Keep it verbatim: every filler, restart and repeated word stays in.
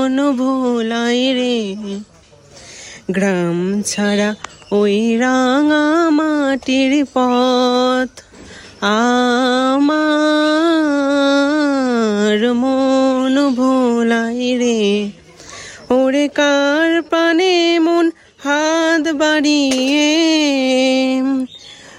মন ভোলাই রে। গ্রাম ছাড়া ওই রাঙা মাটির পথ আমার মন ভোলাই রে। ওরে কার প্রাণে মন হাত বাড়িয়ে